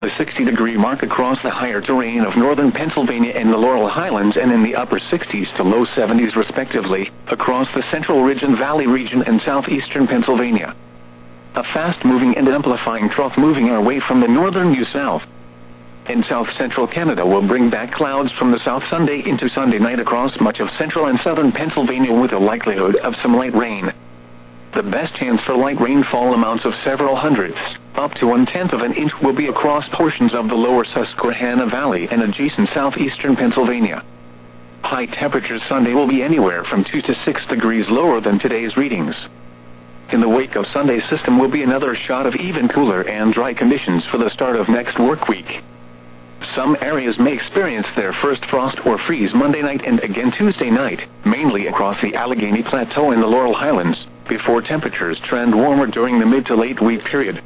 the 60-degree mark across the higher terrain of northern Pennsylvania and the Laurel Highlands, and in the upper 60s to low 70s respectively, across the Central Ridge and Valley region and southeastern Pennsylvania. A fast-moving and amplifying trough moving our way from the northern New South and south-central Canada will bring back clouds from the south Sunday into Sunday night across much of central and southern Pennsylvania, with a likelihood of some light rain. The best chance for light rainfall amounts of several hundredths, up to 1/10 of an inch, will be across portions of the lower Susquehanna Valley and adjacent southeastern Pennsylvania. High temperatures Sunday will be anywhere from 2 to 6 degrees lower than today's readings. In the wake of Sunday's system will be another shot of even cooler and dry conditions for the start of next work week. Some areas may experience their first frost or freeze Monday night and again Tuesday night, mainly across the Allegheny Plateau and the Laurel Highlands, before temperatures trend warmer during the mid to late week period.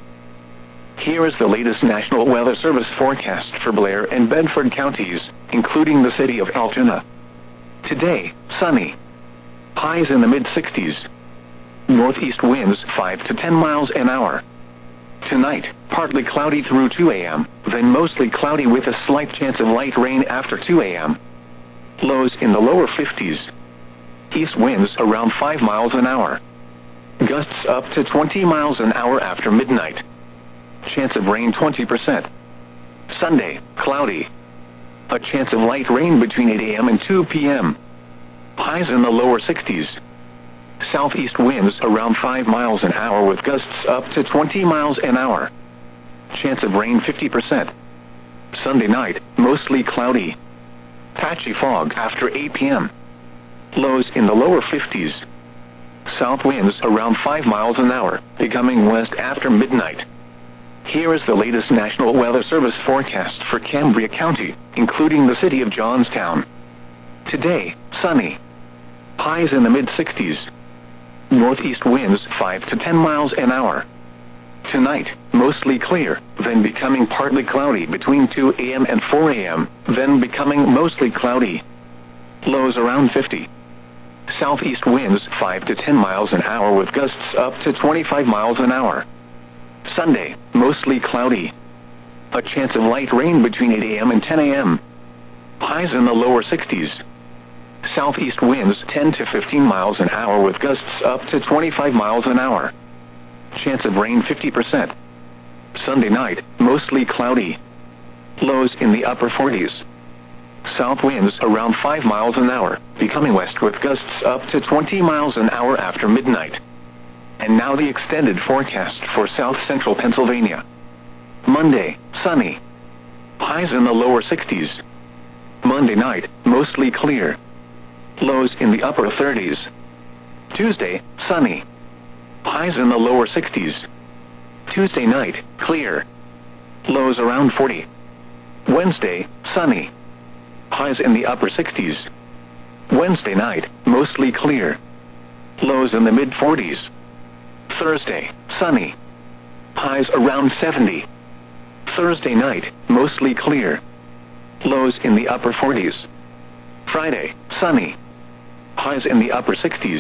Here is the latest National Weather Service forecast for Blair and Bedford counties, including the city of Altoona. Today, sunny. Highs in the mid-60s. Northeast winds 5 to 10 miles an hour. Tonight, partly cloudy through 2 a.m., then mostly cloudy with a slight chance of light rain after 2 a.m. Lows in the lower 50s. East winds around 5 miles an hour. Gusts up to 20 miles an hour after midnight. Chance of rain 20%. Sunday, cloudy. A chance of light rain between 8 a.m. and 2 p.m. Highs in the lower 60s. Southeast winds around 5 miles an hour with gusts up to 20 miles an hour. Chance of rain 50%. Sunday night, mostly cloudy. Patchy fog after 8 p.m. Lows in the lower 50s. South winds around 5 miles an hour, becoming west after midnight. Here is the latest National Weather Service forecast for Cambria County, including the city of Johnstown. Today, sunny. Highs in the mid-60s. Northeast winds 5 to 10 miles an hour. Tonight, mostly clear, then becoming partly cloudy between 2 a.m. and 4 a.m., then becoming mostly cloudy. Lows around 50. Southeast winds 5 to 10 miles an hour with gusts up to 25 miles an hour. Sunday, mostly cloudy. A chance of light rain between 8 a.m. and 10 a.m. Highs in the lower 60s. Southeast winds 10 to 15 miles an hour with gusts up to 25 miles an hour. Chance of rain 50%. Sunday night, mostly cloudy. Lows in the upper 40s. South winds around 5 miles an hour, becoming west with gusts up to 20 miles an hour after midnight. And now the extended forecast for south central Pennsylvania. Monday, sunny. Highs in the lower 60s. Monday night, mostly clear. Lows in the upper 30s. Tuesday, sunny. Highs in the lower 60s. Tuesday night, clear. Lows around 40. Wednesday, sunny. Highs in the upper 60s. Wednesday night, mostly clear. Lows in the mid-40s. Thursday, sunny. Highs around 70. Thursday night, mostly clear. Lows in the upper 40s. Friday, sunny. Highs in the upper 60s.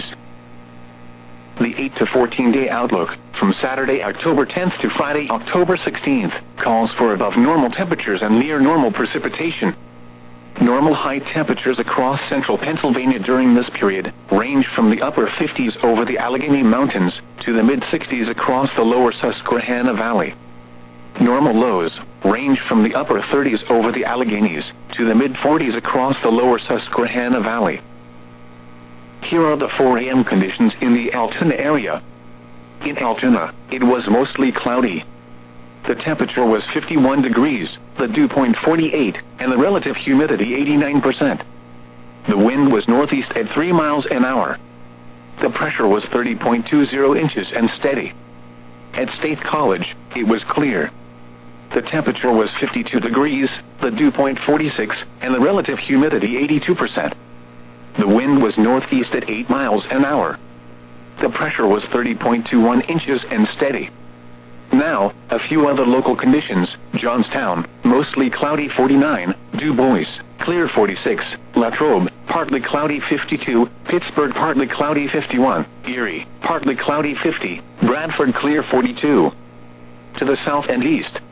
The 8 to 14-day outlook, from Saturday, October 10th to Friday, October 16th, calls for above normal temperatures and near normal precipitation. Normal high temperatures across central Pennsylvania during this period range from the upper 50s over the Allegheny Mountains to the mid-60s across the lower Susquehanna Valley. Normal lows range from the upper 30s over the Alleghenies to the mid-40s across the lower Susquehanna Valley. Here are the 4 a.m. conditions in the Altoona area. In Altoona, it was mostly cloudy. The temperature was 51 degrees, the dew point 48, and the relative humidity 89%. The wind was northeast at 3 miles an hour. The pressure was 30.20 inches and steady. At State College, it was clear. The temperature was 52 degrees, the dew point 46, and the relative humidity 82%. The wind was northeast at 8 miles an hour. The pressure was 30.21 inches and steady. Now, a few other local conditions. Johnstown, mostly cloudy 49, Du Bois, clear 46, Latrobe, partly cloudy 52, Pittsburgh partly cloudy 51, Erie, partly cloudy 50, Bradford clear 42. To the south and east,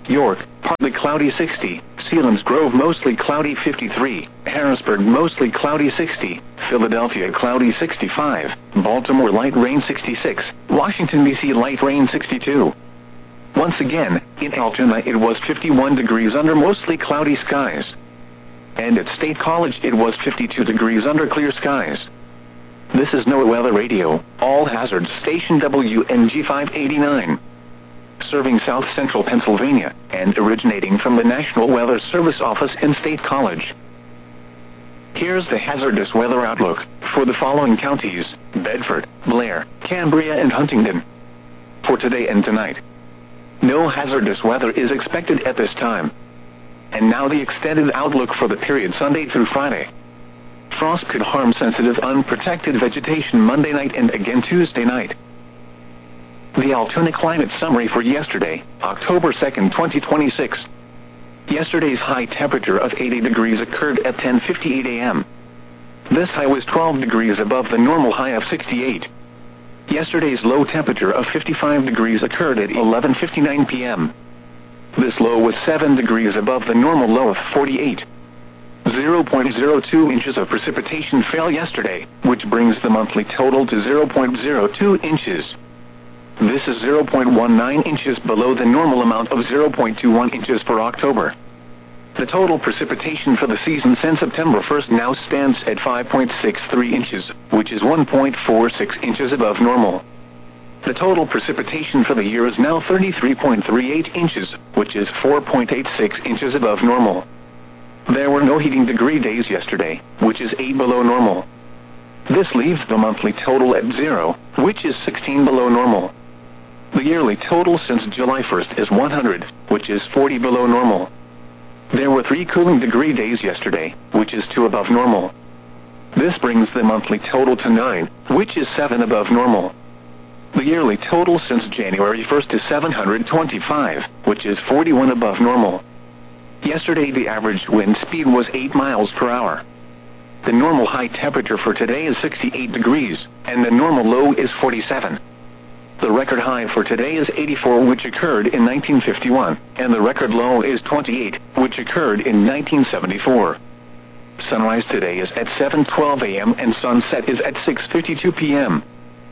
York, partly cloudy 60, Selinsgrove mostly cloudy 53, Harrisburg mostly cloudy 60, Philadelphia cloudy 65, Baltimore light rain 66, Washington, D.C. light rain 62. Once again, in Altoona it was 51 degrees under mostly cloudy skies. And at State College it was 52 degrees under clear skies. This is NOAA Weather Radio, all hazards station WNG 589. Serving South Central Pennsylvania, and originating from the National Weather Service office in State College. Here's the hazardous weather outlook for the following counties: Bedford, Blair, Cambria, and Huntingdon. For today and tonight, no hazardous weather is expected at this time. And now the extended outlook for the period Sunday through Friday. Frost could harm sensitive unprotected vegetation Monday night and again Tuesday night. The Altoona climate summary for yesterday, October 2nd, 2026. Yesterday's high temperature of 80 degrees occurred at 10:58 a.m. This high was 12 degrees above the normal high of 68. Yesterday's low temperature of 55 degrees occurred at 11:59 p.m. This low was 7 degrees above the normal low of 48. 0.02 inches of precipitation fell yesterday, which brings the monthly total to 0.02 inches. This is 0.19 inches below the normal amount of 0.21 inches for October. The total precipitation for the season since September 1st now stands at 5.63 inches, which is 1.46 inches above normal. The total precipitation for the year is now 33.38 inches, which is 4.86 inches above normal. There were no heating degree days yesterday, which is 8 below normal. This leaves the monthly total at 0, which is 16 below normal. The yearly total since July 1st is 100, which is 40 below normal. There were 3 cooling degree days yesterday, which is 2 above normal. This brings the monthly total to 9, which is 7 above normal. The yearly total since January 1st is 725, which is 41 above normal. Yesterday the average wind speed was 8 miles per hour. The normal high temperature for today is 68 degrees, and the normal low is 47. The record high for today is 84, which occurred in 1951, and the record low is 28, which occurred in 1974. Sunrise today is at 7:12 a.m. and sunset is at 6:52 p.m.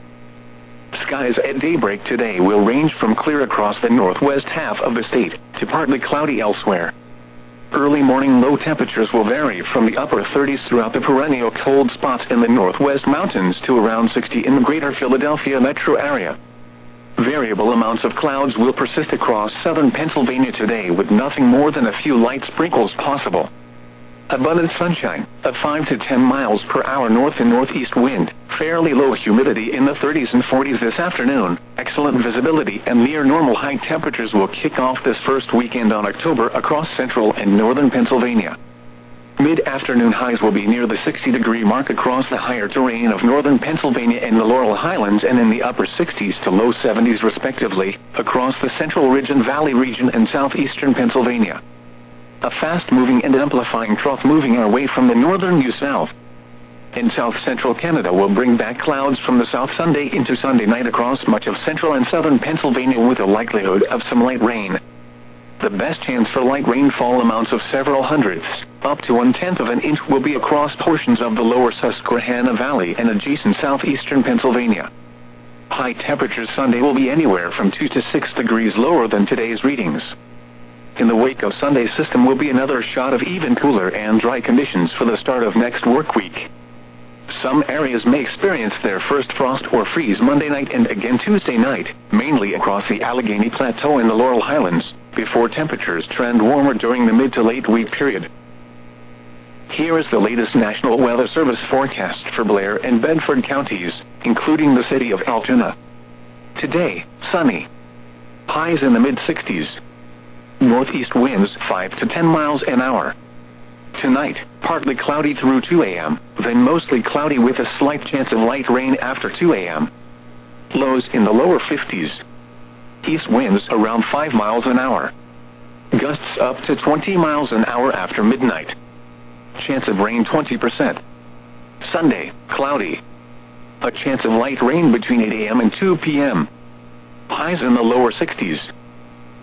Skies at daybreak today will range from clear across the northwest half of the state to partly cloudy elsewhere. Early morning low temperatures will vary from the upper 30s throughout the perennial cold spots in the northwest mountains to around 60 in the greater Philadelphia metro area. Variable amounts of clouds will persist across southern Pennsylvania today with nothing more than a few light sprinkles possible. Abundant sunshine, a 5 to 10 miles per hour north and northeast wind, fairly low humidity in the 30s and 40s this afternoon, excellent visibility and near normal high temperatures will kick off this first weekend on October across central and northern Pennsylvania. Mid-afternoon highs will be near the 60-degree mark across the higher terrain of northern Pennsylvania and the Laurel Highlands and in the upper 60s to low 70s respectively, across the Central Ridge and Valley region and southeastern Pennsylvania. A fast-moving and amplifying trough moving our way from the northern new south in south-central Canada will bring back clouds from the south Sunday into Sunday night across much of central and southern Pennsylvania with a likelihood of some light rain. The best chance for light rainfall amounts of several hundredths, up to 1/10 of an inch, will be across portions of the lower Susquehanna Valley and adjacent southeastern Pennsylvania. High temperatures Sunday will be anywhere from 2 to 6 degrees lower than today's readings. In the wake of Sunday's system will be another shot of even cooler and dry conditions for the start of next work week. Some areas may experience their first frost or freeze Monday night and again Tuesday night, mainly across the Allegheny Plateau and the Laurel Highlands, before temperatures trend warmer during the mid to late week period. Here is the latest National Weather Service forecast for Blair and Bedford counties, including the city of Altoona. Today, sunny. Highs in the mid-60s. Northeast winds 5 to 10 miles an hour. Tonight, partly cloudy through 2 a.m., then mostly cloudy with a slight chance of light rain after 2 a.m. Lows in the lower 50s. East winds around 5 miles an hour. Gusts up to 20 miles an hour after midnight. Chance of rain 20%. Sunday, cloudy. A chance of light rain between 8 a.m. and 2 p.m. Highs in the lower 60s.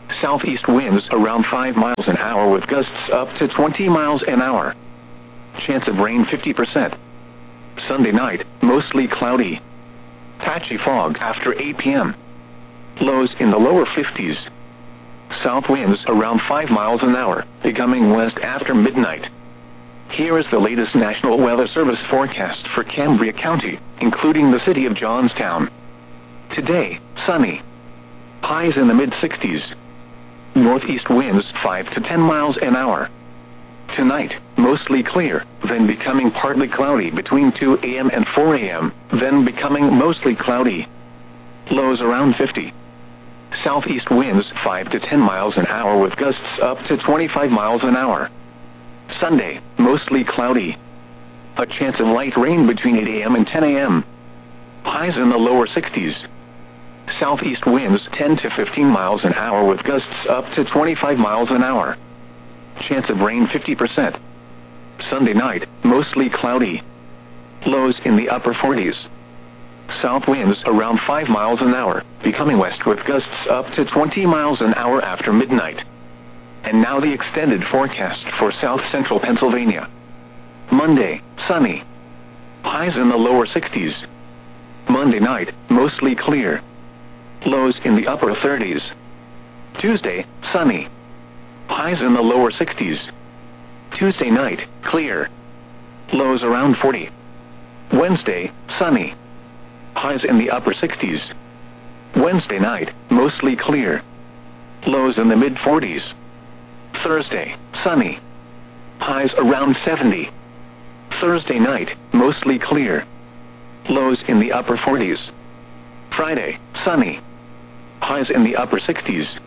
Southeast winds around 5 miles an hour with gusts up to 20 miles an hour. Chance of rain 50%. Sunday night, mostly cloudy. Patchy fog after 8 p.m. Lows in the lower 50s. South winds around 5 miles an hour, becoming west after midnight. Here is the latest National Weather Service forecast for Cambria County, including the city of Johnstown. Today, sunny. Highs in the mid-60s. Northeast winds 5 to 10 miles an hour. Tonight, mostly clear, then becoming partly cloudy between 2 a.m. and 4 a.m., then becoming mostly cloudy. Lows around 50. Southeast winds 5 to 10 miles an hour with gusts up to 25 miles an hour. Sunday, mostly cloudy. A chance of light rain between 8 a.m. and 10 a.m. Highs in the lower 60s. Southeast winds 10 to 15 miles an hour with gusts up to 25 miles an hour. Chance of rain 50%. Sunday night, mostly cloudy. Lows in the upper 40s. South winds around 5 miles an hour, becoming west with gusts up to 20 miles an hour after midnight. And now the extended forecast for south central Pennsylvania. Monday, sunny. Highs in the lower 60s. Monday night, mostly clear. Lows in the upper 30s. Tuesday, sunny. Highs in the lower 60s. Tuesday night, clear. Lows around 40. Wednesday, sunny. Highs in the upper 60s. Wednesday night, mostly clear. Lows in the mid-40s. Thursday, sunny. Highs around 70. Thursday night, mostly clear. Lows in the upper 40s. Friday, sunny. Highs in the upper 60s.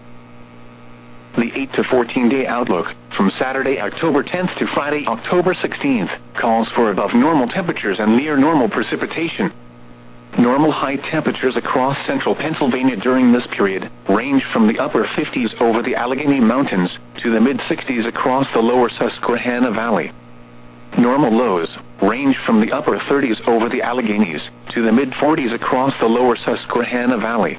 The 8 to 14-day outlook, from Saturday, October 10th to Friday, October 16th, calls for above normal temperatures and near normal precipitation. Normal high temperatures across central Pennsylvania during this period range from the upper 50s over the Allegheny Mountains to the mid-60s across the lower Susquehanna Valley. Normal lows range from the upper 30s over the Alleghenies to the mid-40s across the lower Susquehanna Valley.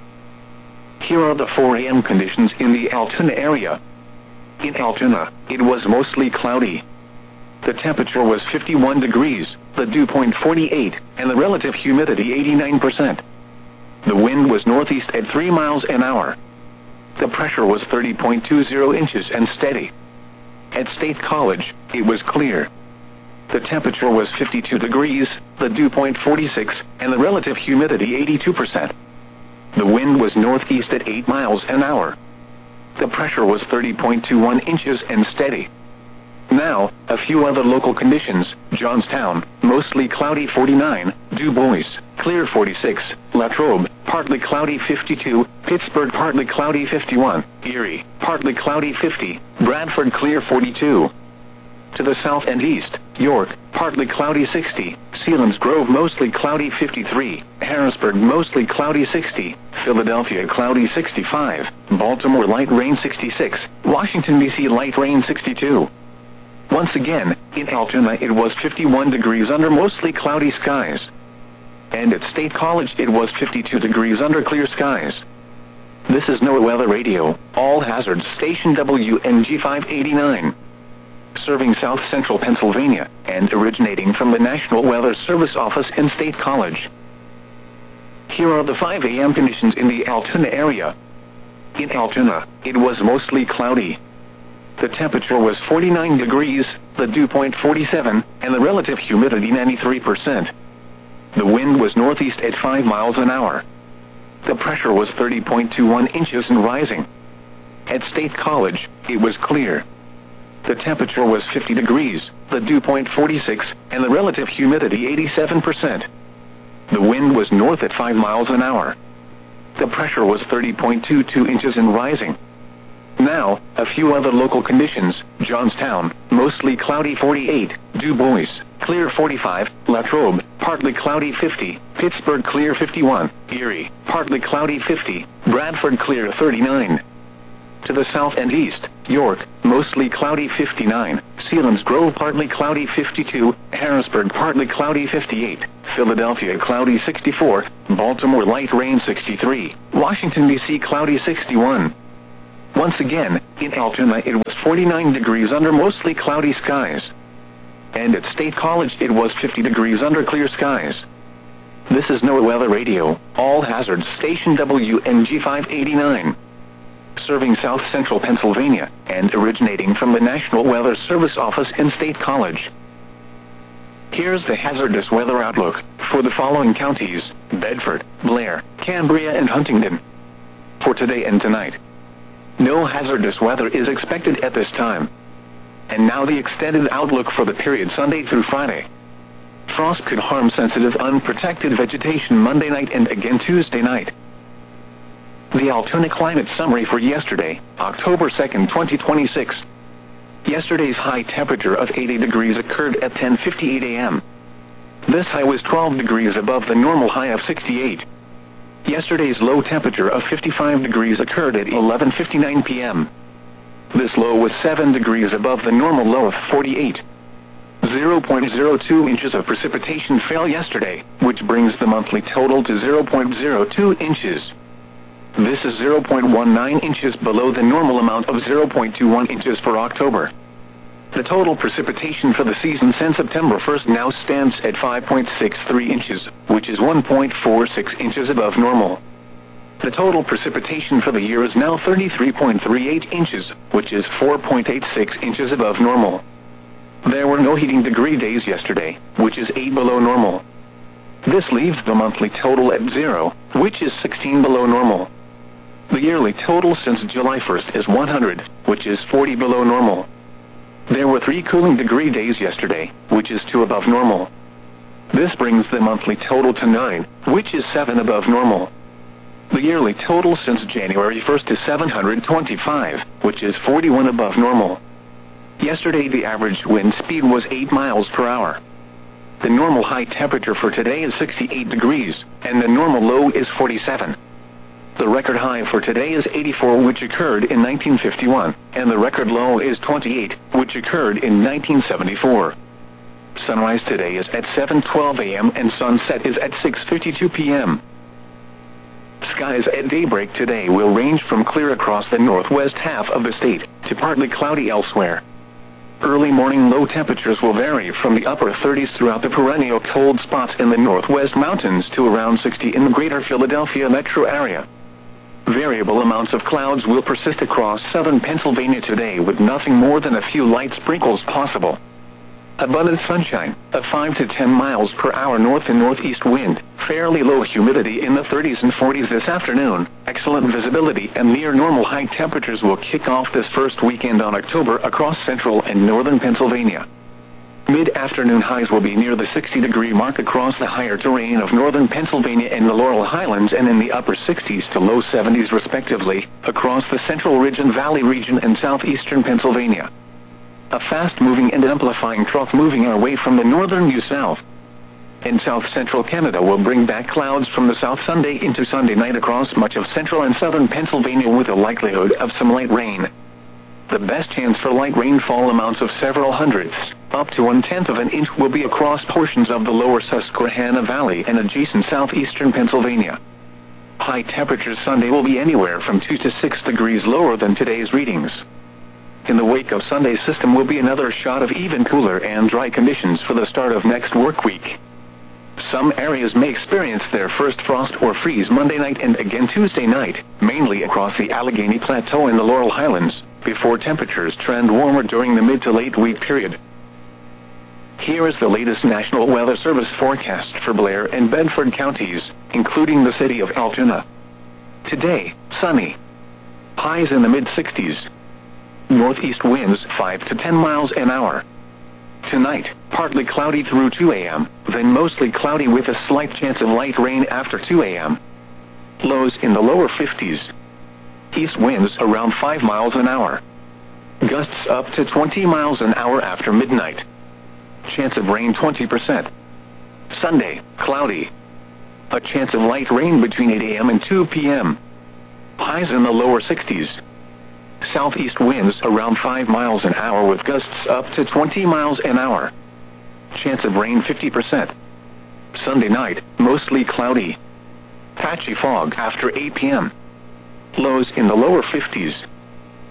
Here are the 4 a.m. conditions in the Altoona area. In Altoona, it was mostly cloudy. The temperature was 51 degrees, the dew point 48, and the relative humidity 89%. The wind was northeast at 3 miles an hour. The pressure was 30.20 inches and steady. At State College, it was clear. The temperature was 52 degrees, the dew point 46, and the relative humidity 82%. The wind was northeast at 8 miles an hour. The pressure was 30.21 inches and steady. Now, a few other local conditions. Johnstown, mostly cloudy 49, Du Bois, clear 46, Latrobe, partly cloudy 52, Pittsburgh partly cloudy 51, Erie, partly cloudy 50, Bradford clear 42. To the south and east, York, partly cloudy 60, Selinsgrove mostly cloudy 53, Harrisburg mostly cloudy 60, Philadelphia cloudy 65, Baltimore light rain 66, Washington, D.C. light rain 62. Once again, in Altoona it was 51 degrees under mostly cloudy skies. And at State College it was 52 degrees under clear skies. This is NOAA Weather Radio, all hazards station WNG 589. Serving south central Pennsylvania, and originating from the National Weather Service office in State College. Here are the 5 a.m. conditions in the Altoona area. In Altoona, it was mostly cloudy. The temperature was 49 degrees, the dew point 47, and the relative humidity 93%. The wind was northeast at 5 miles an hour. The pressure was 30.21 inches and rising. At State College, it was clear. The temperature was 50 degrees, the dew point 46, and the relative humidity 87%. The wind was north at 5 miles an hour. The pressure was 30.22 inches and rising. Now, a few other local conditions. Johnstown, mostly cloudy 48, Du Bois, clear 45, Latrobe, partly cloudy 50, Pittsburgh clear 51, Erie, partly cloudy 50, Bradford clear 39. To the south and east, York, mostly cloudy 59, Selinsgrove partly cloudy 52, Harrisburg partly cloudy 58, Philadelphia cloudy 64, Baltimore light rain 63, Washington, D.C. cloudy 61. Once again, in Altoona it was 49 degrees under mostly cloudy skies. And at State College it was 50 degrees under clear skies. This is NOAA Weather Radio, all hazards station WNG 589. Serving south central Pennsylvania, and originating from the National Weather Service office in State College. Here's the hazardous weather outlook for the following counties: Bedford, Blair, Cambria and Huntingdon. For today and tonight, no hazardous weather is expected at this time. And now the extended outlook for the period Sunday through Friday. Frost could harm sensitive unprotected vegetation Monday night and again Tuesday night. The Altoona climate summary for yesterday, October 2nd, 2026. Yesterday's high temperature of 80 degrees occurred at 10:58 a.m. This high was 12 degrees above the normal high of 68. Yesterday's low temperature of 55 degrees occurred at 11:59 p.m. This low was 7 degrees above the normal low of 48. 0.02 inches of precipitation fell yesterday, which brings the monthly total to 0.02 inches. This is 0.19 inches below the normal amount of 0.21 inches for October. The total precipitation for the season since September 1st now stands at 5.63 inches, which is 1.46 inches above normal. The total precipitation for the year is now 33.38 inches, which is 4.86 inches above normal. There were no heating degree days yesterday, which is 8 below normal. This leaves the monthly total at 0, which is 16 below normal. The yearly total since July 1st is 100, which is 40 below normal. There were 3 cooling degree days yesterday, which is 2 above normal. This brings the monthly total to 9, which is 7 above normal. The yearly total since January 1st is 725, which is 41 above normal. Yesterday the average wind speed was 8 miles per hour. The normal high temperature for today is 68 degrees, and the normal low is 47. The record high for today is 84, which occurred in 1951, and the record low is 28, which occurred in 1974. Sunrise today is at 7:12 a.m. and sunset is at 6:52 p.m. Skies at daybreak today will range from clear across the northwest half of the state to partly cloudy elsewhere. Early morning low temperatures will vary from the upper 30s throughout the perennial cold spots in the northwest mountains to around 60 in the greater Philadelphia metro area. Variable amounts of clouds will persist across southern Pennsylvania today with nothing more than a few light sprinkles possible. Abundant sunshine, a 5 to 10 miles per hour north and northeast wind, fairly low humidity in the 30s and 40s this afternoon, excellent visibility and near normal high temperatures will kick off this first weekend on October across central and northern Pennsylvania. Mid-afternoon highs will be near the 60-degree mark across the higher terrain of northern Pennsylvania and the Laurel Highlands and in the upper 60s to low 70s respectively, across the Central Ridge and Valley region and southeastern Pennsylvania. A fast-moving and amplifying trough moving our way from the northern New South and south-central Canada will bring back clouds from the south Sunday into Sunday night across much of central and southern Pennsylvania with a likelihood of some light rain. The best chance for light rainfall amounts of several hundredths, up to 1/10 of an inch, will be across portions of the lower Susquehanna Valley and adjacent southeastern Pennsylvania. High temperatures Sunday will be anywhere from 2 to 6 degrees lower than today's readings. In the wake of Sunday's system will be another shot of even cooler and dry conditions for the start of next work week. Some areas may experience their first frost or freeze Monday night and again Tuesday night, mainly across the Allegheny Plateau and the Laurel Highlands, before temperatures trend warmer during the mid to late week period. Here is the latest National Weather Service forecast for Blair and Bedford counties, including the city of Altoona. Today, sunny. Highs in the mid-60s. Northeast winds 5 to 10 miles an hour. Tonight, partly cloudy through 2 a.m., then mostly cloudy with a slight chance of light rain after 2 a.m. Lows in the lower 50s. East winds around 5 miles an hour. Gusts up to 20 miles an hour after midnight. Chance of rain 20%. Sunday, cloudy. A chance of light rain between 8 a.m. and 2 p.m. Highs in the lower 60s. Southeast winds around 5 miles an hour with gusts up to 20 miles an hour. Chance of rain 50%. Sunday night, mostly cloudy. Patchy fog after 8 p.m. Lows in the lower 50s.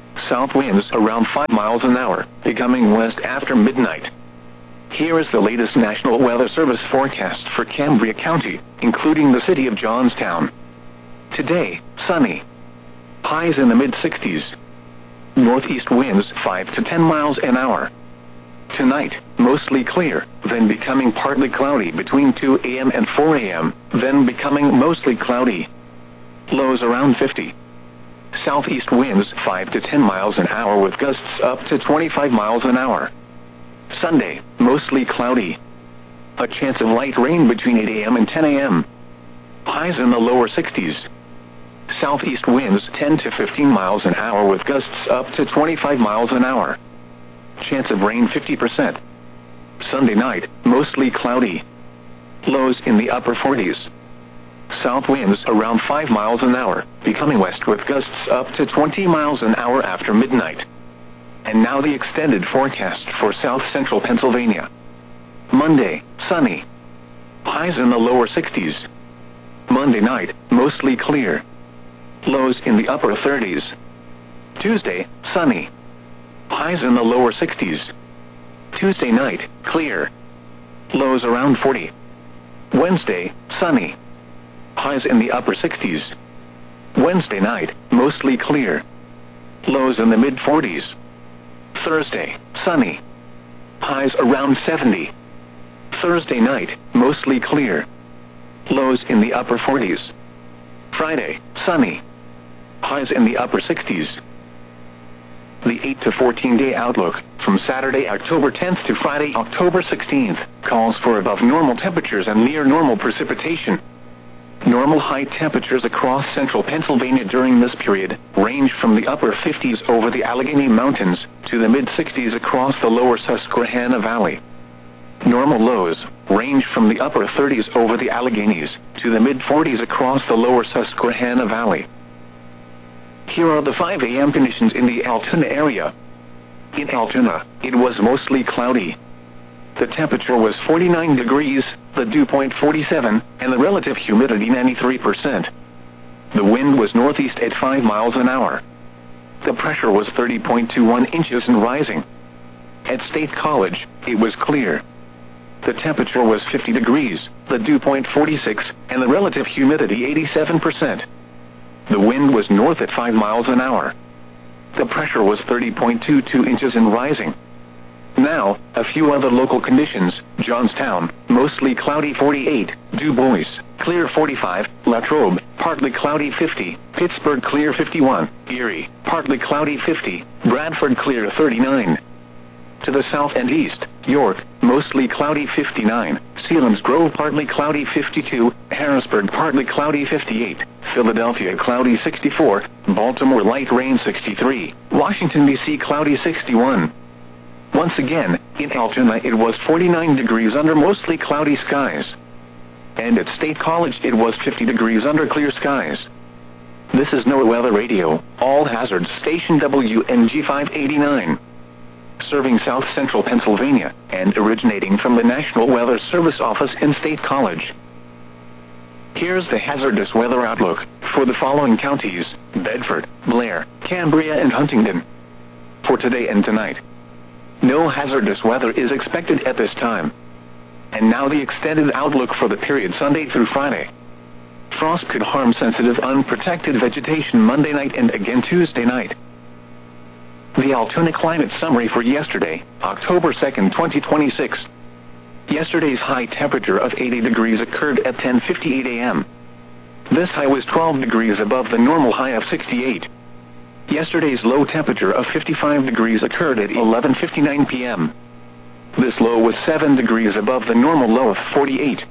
South winds around 5 miles an hour, becoming west after midnight. Here is the latest National Weather Service forecast for Cambria County, including the city of Johnstown. Today, sunny. Highs in the mid-60s. Northeast winds 5 to 10 miles an hour. Tonight, mostly clear, then becoming partly cloudy between 2 a.m. and 4 a.m., then becoming mostly cloudy. Lows around 50. Southeast winds 5 to 10 miles an hour with gusts up to 25 miles an hour. Sunday, mostly cloudy. A chance of light rain between 8 a.m. and 10 a.m. Highs in the lower 60s. Southeast winds 10 to 15 miles an hour with gusts up to 25 miles an hour. Chance of rain 50%. Sunday night, mostly cloudy. Lows in the upper 40s. South winds around 5 miles an hour, becoming west with gusts up to 20 miles an hour after midnight. And now the extended forecast for south central Pennsylvania. Monday, sunny. Highs in the lower 60s. Monday night, mostly clear. Lows in the upper 30s. Tuesday, sunny. Highs in the lower 60s. Tuesday night, clear. Lows around 40. Wednesday, sunny. Highs in the upper 60s. Wednesday night, mostly clear. Lows in the mid-40s. Thursday, sunny. Highs around 70. Thursday night, mostly clear. Lows in the upper 40s. Friday, sunny. Highs in the upper 60s. The 8 to 14-day outlook, from Saturday, October 10th to Friday, October 16th, calls for above normal temperatures and near normal precipitation. Normal high temperatures across central Pennsylvania during this period range from the upper 50s over the Allegheny Mountains to the mid-60s across the lower Susquehanna Valley. Normal lows range from the upper 30s over the Alleghenies to the mid-40s across the lower Susquehanna Valley. Here are the 5 a.m. conditions in the Altoona area. In Altoona, it was mostly cloudy. The temperature was 49 degrees, the dew point 47, and the relative humidity 93%. The wind was northeast at 5 miles an hour. The pressure was 30.21 inches and rising. At State College, it was clear. The temperature was 50 degrees, the dew point 46, and the relative humidity 87%. The wind was north at 5 miles an hour. The pressure was 30.22 inches and rising. Now, a few other local conditions. Johnstown, mostly cloudy 48, Du Bois, clear 45, Latrobe, partly cloudy 50, Pittsburgh clear 51, Erie, partly cloudy 50, Bradford clear 39. To the south and east, York, mostly cloudy 59, Selinsgrove partly cloudy 52, Harrisburg partly cloudy 58, Philadelphia cloudy 64, Baltimore light rain 63, Washington, D.C. cloudy 61. Once again, in Altoona it was 49 degrees under mostly cloudy skies. And at State College it was 50 degrees under clear skies. This is NOAA Weather Radio, all hazards station WNG 589. Serving south central Pennsylvania, and originating from the National Weather Service office in State College. Here's the hazardous weather outlook for the following counties: Bedford, Blair, Cambria, and Huntingdon. For today and tonight, no hazardous weather is expected at this time. And now the extended outlook for the period Sunday through Friday. Frost could harm sensitive unprotected vegetation Monday night and again Tuesday night. The Altoona climate summary for yesterday, October 2nd, 2026. Yesterday's high temperature of 80 degrees occurred at 10:58 a.m. This high was 12 degrees above the normal high of 68. Yesterday's low temperature of 55 degrees occurred at 11:59 p.m. This low was 7 degrees above the normal low of 48.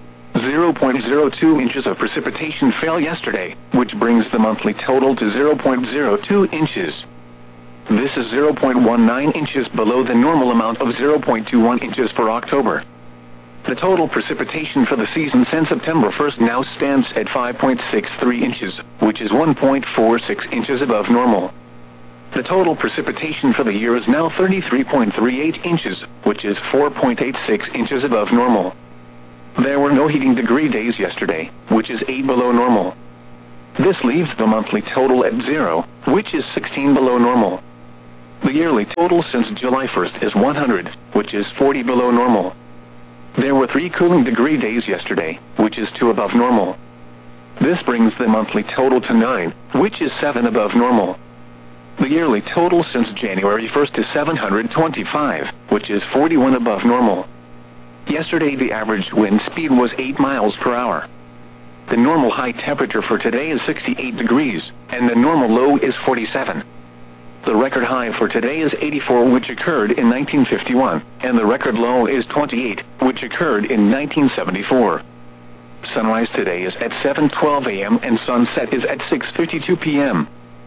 0.02 inches of precipitation fell yesterday, which brings the monthly total to 0.02 inches. This is 0.19 inches below the normal amount of 0.21 inches for October. The total precipitation for the season since September 1st now stands at 5.63 inches, which is 1.46 inches above normal. The total precipitation for the year is now 33.38 inches, which is 4.86 inches above normal. There were no heating degree days yesterday, which is 8 below normal. This leaves the monthly total at 0, which is 16 below normal. The yearly total since July 1st is 100, which is 40 below normal. There were 3 cooling degree days yesterday, which is 2 above normal. This brings the monthly total to 9, which is 7 above normal. The yearly total since January 1st is 725, which is 41 above normal. Yesterday the average wind speed was 8 miles per hour. The normal high temperature for today is 68 degrees, and the normal low is 47. The record high for today is 84, which occurred in 1951, and the record low is 28, which occurred in 1974. Sunrise today is at 7:12 a.m. and sunset is at 6:52 p.m.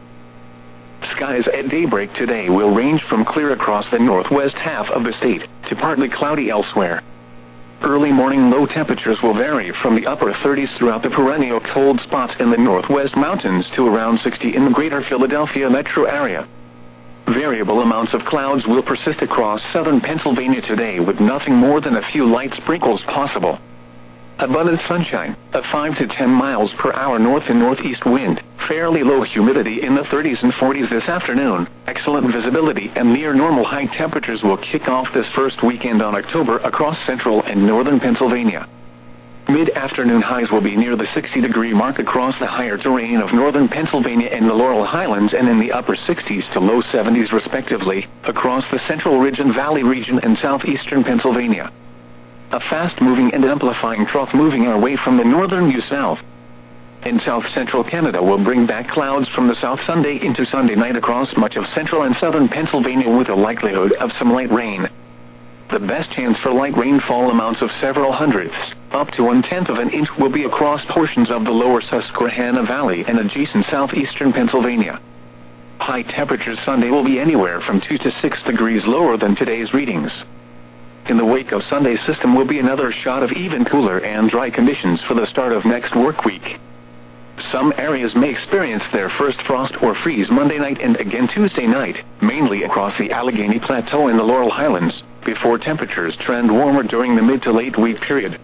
Skies at daybreak today will range from clear across the northwest half of the state to partly cloudy elsewhere. Early morning low temperatures will vary from the upper 30s throughout the perennial cold spots in the northwest mountains to around 60 in the greater Philadelphia metro area. Variable amounts of clouds will persist across southern Pennsylvania today with nothing more than a few light sprinkles possible. Abundant sunshine, a 5 to 10 miles per hour north and northeast wind, fairly low humidity in the 30s and 40s this afternoon, excellent visibility and near normal high temperatures will kick off this first weekend on October across central and northern Pennsylvania. Mid-afternoon highs will be near the 60-degree mark across the higher terrain of northern Pennsylvania and the Laurel Highlands and in the upper 60s to low 70s respectively, across the Central Ridge and Valley region and southeastern Pennsylvania. A fast-moving and amplifying trough moving our way from the northern New South and south-central Canada will bring back clouds from the south Sunday into Sunday night across much of central and southern Pennsylvania with a likelihood of some light rain. The best chance for light rainfall amounts of several hundredths, up to 1/10 of an inch, will be across portions of the lower Susquehanna Valley and adjacent southeastern Pennsylvania. High temperatures Sunday will be anywhere from 2 to 6 degrees lower than today's readings. In the wake of Sunday's system will be another shot of even cooler and dry conditions for the start of next work week. Some areas may experience their first frost or freeze Monday night and again Tuesday night, mainly across the Allegheny Plateau and the Laurel Highlands, before temperatures trend warmer during the mid to late week period.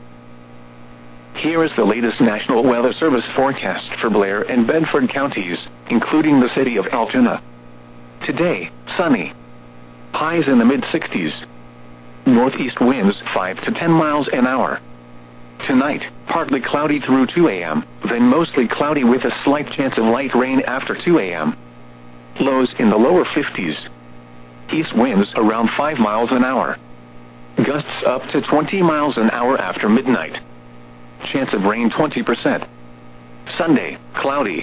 Here is the latest National Weather Service forecast for Blair and Bedford counties, including the city of Altoona. Today, sunny. Highs in the mid-60s. Northeast winds 5 to 10 miles an hour. Tonight, partly cloudy through 2 a.m., then mostly cloudy with a slight chance of light rain after 2 a.m. Lows in the lower 50s. East winds around 5 miles an hour. Gusts up to 20 miles an hour after midnight. Chance of rain 20%. Sunday, cloudy.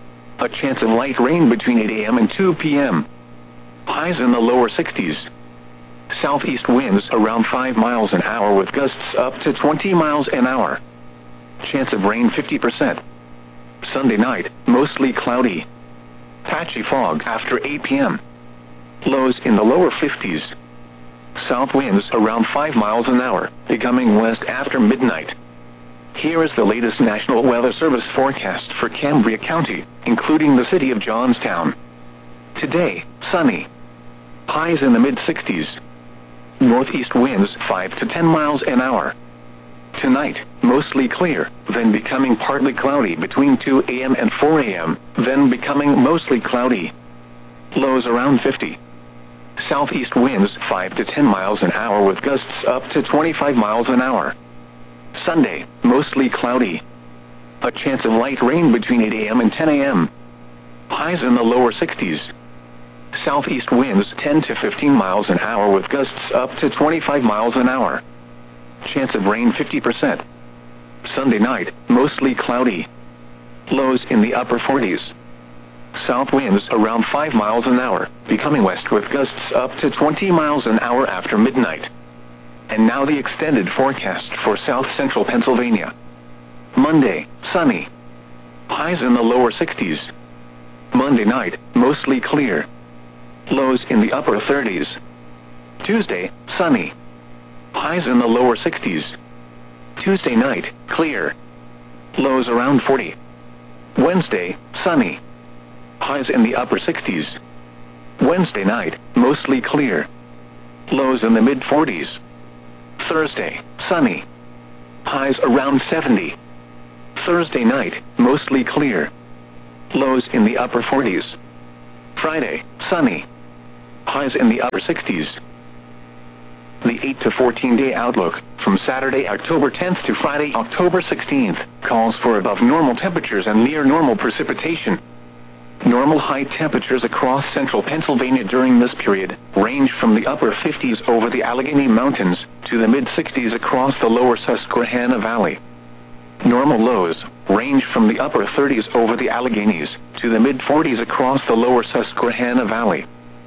A chance of light rain between 8 a.m. and 2 p.m. Highs in the lower 60s. Southeast winds around 5 miles an hour with gusts up to 20 miles an hour. Chance of rain 50%. Sunday night, mostly cloudy. Patchy fog after 8 p.m. Lows in the lower 50s. South winds around 5 miles an hour, becoming west after midnight. Here is the latest National Weather Service forecast for Cambria County, including the city of Johnstown. Today, sunny. Highs in the mid-60s. Northeast winds 5 to 10 miles an hour. Tonight, mostly clear, then becoming partly cloudy between 2 a.m. and 4 a.m., then becoming mostly cloudy. Lows around 50. Southeast winds 5 to 10 miles an hour with gusts up to 25 miles an hour. Sunday, mostly cloudy. A chance of light rain between 8 a.m. and 10 a.m. Highs in the lower 60s. Southeast winds 10 to 15 miles an hour with gusts up to 25 miles an hour. Chance of rain 50%. Sunday night, mostly cloudy. Lows in the upper 40s. South winds around 5 miles an hour, becoming west with gusts up to 20 miles an hour after midnight. And now the extended forecast for south central Pennsylvania. Monday, sunny. Highs in the lower 60s. Monday night, mostly clear. Lows in the upper 30s. Tuesday, sunny. Highs in the lower 60s. Tuesday night, clear. Lows around 40. Wednesday, sunny. Highs in the upper 60s. Wednesday night, mostly clear. Lows in the mid-40s. Thursday, sunny. Highs around 70. Thursday night, mostly clear. Lows in the upper 40s. Friday, sunny. Highs in the upper 60s. The 8 to 14-day outlook, from Saturday, October 10th to Friday, October 16th, calls for above normal temperatures and near normal precipitation. Normal high temperatures across central Pennsylvania during this period range from the upper 50s over the Allegheny Mountains to the mid-60s across the lower Susquehanna Valley. Normal lows range from the upper 30s over the Alleghenies to the mid-40s across the lower Susquehanna Valley.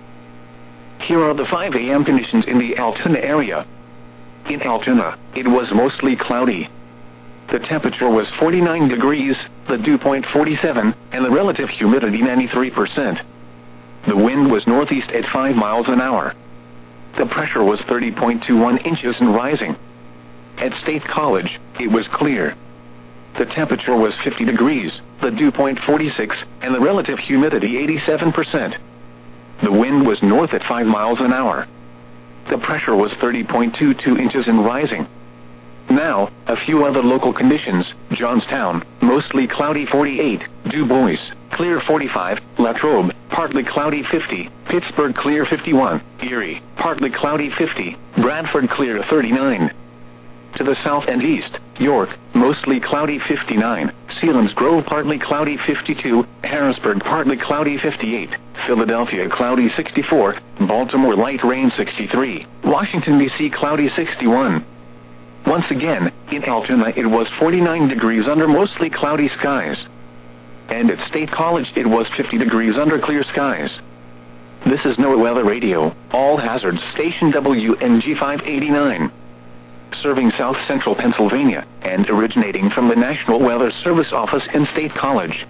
Here are the 5 a.m. conditions in the Altoona area. In Altoona, it was mostly cloudy. The temperature was 49 degrees, the dew point 47, and the relative humidity 93%. The wind was northeast at 5 miles an hour. The pressure was 30.21 inches and rising. At State College, it was clear. The temperature was 50 degrees, the dew point 46, and the relative humidity 87%. The wind was north at 5 miles an hour. The pressure was 30.22 inches and rising. Now, a few other local conditions. Johnstown, mostly cloudy 48, Du Bois, clear 45, Latrobe, partly cloudy 50, Pittsburgh clear 51, Erie, partly cloudy 50, Bradford clear 39. To the south and east, York, mostly cloudy 59, Selinsgrove partly cloudy 52, Harrisburg partly cloudy 58, Philadelphia cloudy 64, Baltimore light rain 63, Washington, D.C. cloudy 61. Once again, in Altoona it was 49 degrees under mostly cloudy skies. And at State College it was 50 degrees under clear skies. This is NOAA Weather Radio, all hazards station WNG 589. Serving south central Pennsylvania, and originating from the National Weather Service office in State College.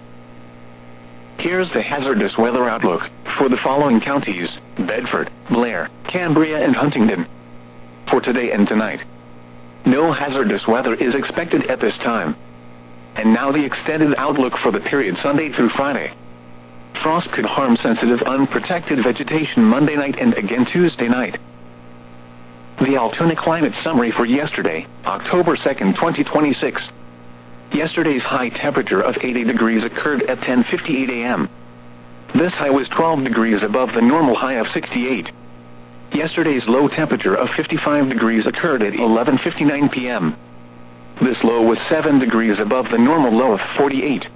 Here's the hazardous weather outlook for the following counties: Bedford, Blair, Cambria, and Huntingdon. For today and tonight, no hazardous weather is expected at this time. And now the extended outlook for the period Sunday through Friday. Frost could harm sensitive unprotected vegetation Monday night and again Tuesday night. The Altoona climate summary for yesterday, October 2nd, 2026. Yesterday's high temperature of 80 degrees occurred at 10:58 a.m. This high was 12 degrees above the normal high of 68. Yesterday's low temperature of 55 degrees occurred at 11:59 p.m. This low was 7 degrees above the normal low of 48.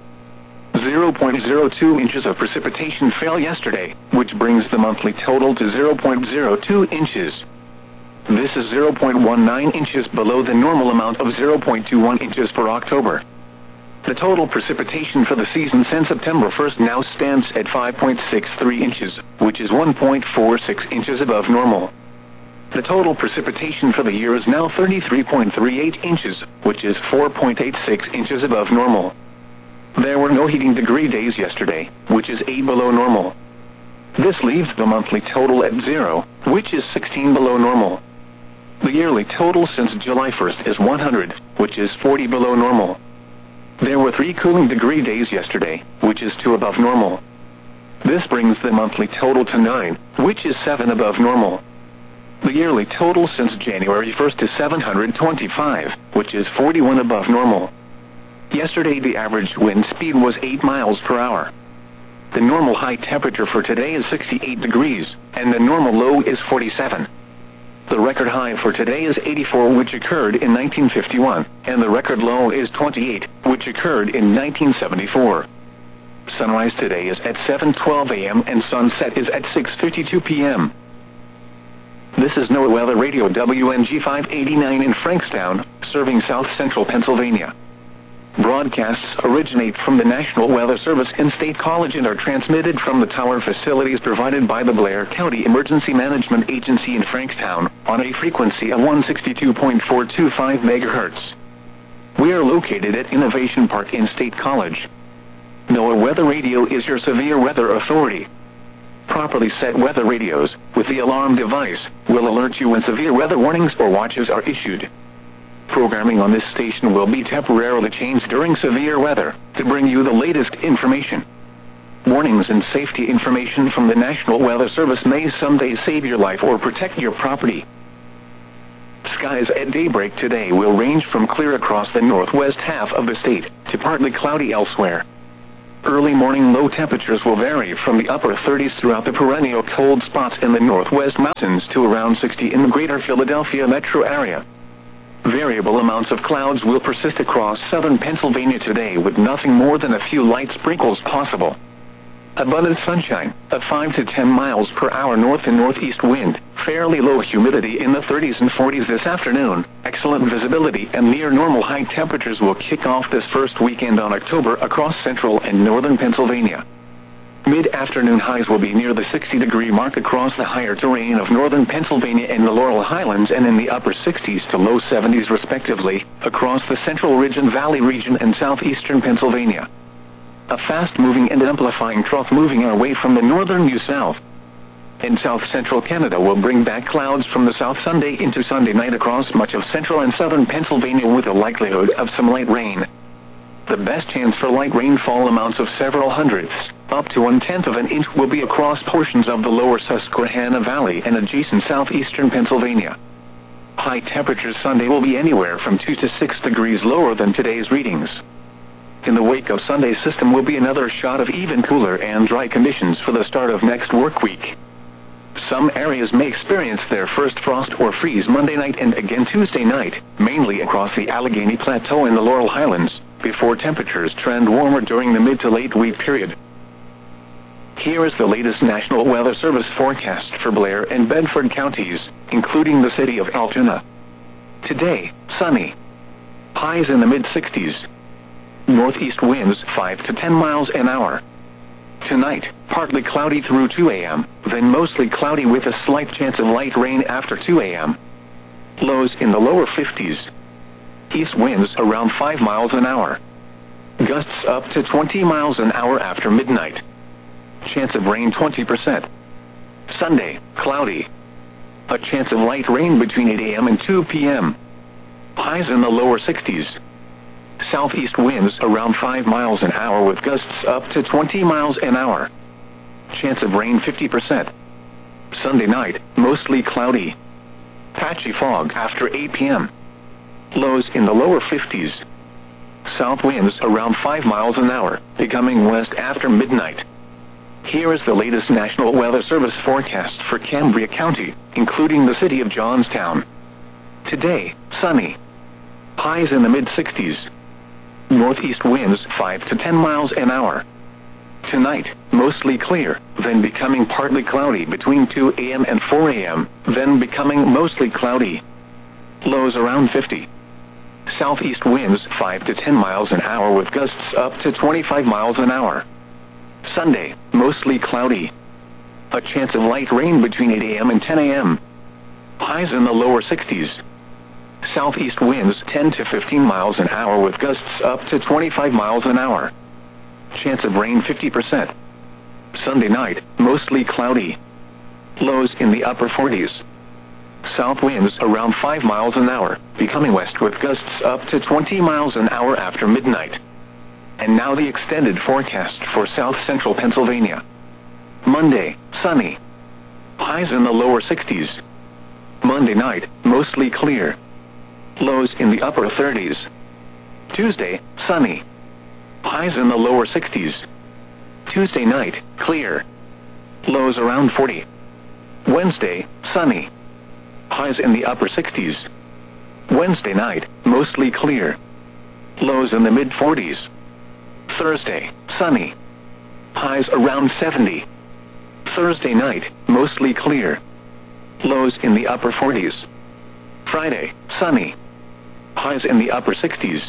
0.02 inches of precipitation fell yesterday, which brings the monthly total to 0.02 inches. This is 0.19 inches below the normal amount of 0.21 inches for October. The total precipitation for the season since September 1st now stands at 5.63 inches, which is 1.46 inches above normal. The total precipitation for the year is now 33.38 inches, which is 4.86 inches above normal. There were no heating degree days yesterday, which is 8 below normal. This leaves the monthly total at 0, which is 16 below normal. The yearly total since July 1st is 100, which is 40 below normal. There were 3 cooling degree days yesterday, which is 2 above normal. This brings the monthly total to 9, which is 7 above normal. The yearly total since January 1st is 725, which is 41 above normal. Yesterday the average wind speed was 8 miles per hour. The normal high temperature for today is 68 degrees, and the normal low is 47. The record high for today is 84, which occurred in 1951, and the record low is 28, which occurred in 1974. Sunrise today is at 7:12 a.m. and sunset is at 6:52 p.m. This is NOAA Weather Radio WNG 589 in Frankstown, serving south central Pennsylvania. Broadcasts originate from the National Weather Service in State College and are transmitted from the tower facilities provided by the Blair County Emergency Management Agency in Frankstown on a frequency of 162.425 MHz. We are located at Innovation Park in State College. NOAA Weather Radio is your severe weather authority. Properly set weather radios, with the alarm device, will alert you when severe weather warnings or watches are issued. Programming on this station will be temporarily changed during severe weather to bring you the latest information. Warnings and safety information from the National Weather Service may someday save your life or protect your property. Skies at daybreak today will range from clear across the northwest half of the state to partly cloudy elsewhere. Early morning low temperatures will vary from the upper 30s throughout the perennial cold spots in the northwest mountains to around 60 in the greater Philadelphia metro area. Variable amounts of clouds will persist across southern Pennsylvania today with nothing more than a few light sprinkles possible. Abundant sunshine, a 5 to 10 miles per hour north and northeast wind, fairly low humidity in the 30s and 40s this afternoon, excellent visibility and near normal high temperatures will kick off this first weekend on October across central and northern Pennsylvania. Mid-afternoon highs will be near the 60-degree mark across the higher terrain of northern Pennsylvania and the Laurel Highlands and in the upper 60s to low 70s respectively, across the Central Ridge and Valley region and southeastern Pennsylvania. A fast-moving and amplifying trough moving our way from the northern New South and south-central Canada will bring back clouds from the south Sunday into Sunday night across much of central and southern Pennsylvania with a likelihood of some light rain. The best chance for light rainfall amounts of several hundredths, up to 1/10 of an inch, will be across portions of the lower Susquehanna Valley and adjacent southeastern Pennsylvania. High temperatures Sunday will be anywhere from 2 to 6 degrees lower than today's readings. In the wake of Sunday's system will be another shot of even cooler and dry conditions for the start of next work week. Some areas may experience their first frost or freeze Monday night and again Tuesday night, mainly across the Allegheny Plateau and the Laurel Highlands, before temperatures trend warmer during the mid to late week period. Here is the latest National Weather Service forecast for Blair and Bedford counties, including the city of Altoona. Today, sunny. Highs in the mid-60s. Northeast winds 5 to 10 miles an hour. Tonight, partly cloudy through 2 a.m., then mostly cloudy with a slight chance of light rain after 2 a.m. Lows in the lower 50s. East winds around 5 miles an hour. Gusts up to 20 miles an hour after midnight. Chance of rain 20%. Sunday, cloudy. A chance of light rain between 8 a.m. and 2 p.m. Highs in the lower 60s. Southeast winds around 5 miles an hour with gusts up to 20 miles an hour. Chance of rain 50%. Sunday night, mostly cloudy. Patchy fog after 8 p.m. Lows in the lower 50s. South winds around 5 miles an hour, becoming west after midnight. Here is the latest National Weather Service forecast for Cambria County, including the city of Johnstown. Today, sunny. Highs in the mid-60s. Northeast winds 5 to 10 miles an hour. Tonight, mostly clear, then becoming partly cloudy between 2 a.m. and 4 a.m., then becoming mostly cloudy. Lows around 50. Southeast winds 5 to 10 miles an hour with gusts up to 25 miles an hour. Sunday, mostly cloudy. A chance of light rain between 8 a.m. and 10 a.m. Highs in the lower 60s. Southeast winds 10 to 15 miles an hour with gusts up to 25 miles an hour. Chance of rain 50%. Sunday night, mostly cloudy. Lows in the upper 40s. South winds around 5 miles an hour, becoming west with gusts up to 20 miles an hour after midnight. And now the extended forecast for south central Pennsylvania. Monday, sunny. Highs in the lower 60s. Monday night, mostly clear. Lows in the upper 30s. Tuesday, sunny. Highs in the lower 60s. Tuesday night, clear. Lows around 40. Wednesday, sunny. Highs in the upper 60s. Wednesday night, mostly clear. Lows in the mid-40s. Thursday, sunny. Highs around 70. Thursday night, mostly clear. Lows in the upper 40s. Friday, sunny. Highs in the upper 60s.